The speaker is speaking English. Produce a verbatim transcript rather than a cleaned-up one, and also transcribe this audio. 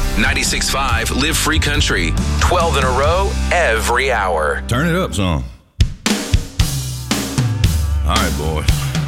ninety-six point five Live Free Country. twelve in a row every hour. Turn it up, son.